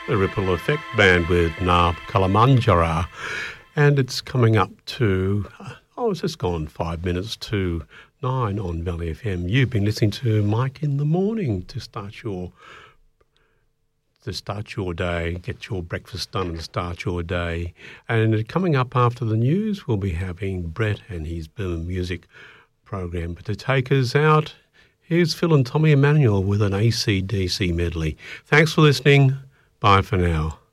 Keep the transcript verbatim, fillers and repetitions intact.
The Ripple Effect Band with Na Kalamanjara. And it's coming up to, oh, it's just gone five minutes to nine on Valley F M. You've been listening to Mike in the Morning to start your to start your day, get your breakfast done and start your day. And coming up after the news, we'll be having Brett and his Boom Music program. But to take us out, here's Phil and Tommy Emmanuel with an A C D C medley. Thanks for listening. Bye for now.